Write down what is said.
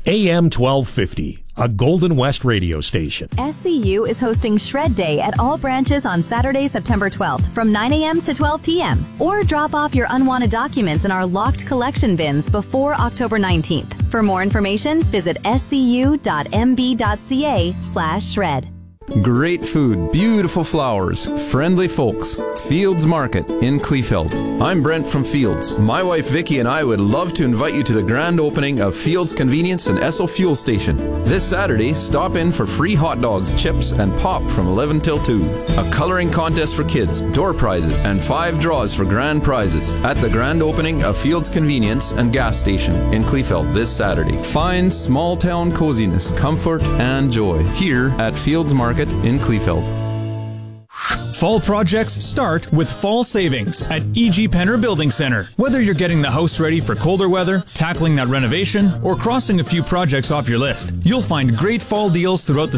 AM 1250, a Golden West radio station. SCU is hosting Shred Day at all branches on Saturday, September 12th from 9 a.m. to 12 p.m. Or drop off your unwanted documents in our locked collection bins before October 19th. For more information, visit scu.mb.ca/shred. Great food, beautiful flowers, friendly folks. Fields Market in Kleefeld. I'm Brent from Fields. My wife Vicky and I would love to invite you to the grand opening of Fields Convenience and Esso Fuel Station. This Saturday, stop in for free hot dogs, chips, and pop from 11 till 2. A coloring contest for kids, door prizes, and 5 draws for grand prizes at the grand opening of Fields Convenience and Gas Station in Kleefeld this Saturday. Find small town coziness, comfort, and joy here at Fields Market in Kleefeld. Fall projects start with fall savings at E.G. Penner Building Center. Whether you're getting the house ready for colder weather, tackling that renovation, or crossing a few projects off your list, you'll find great fall deals throughout the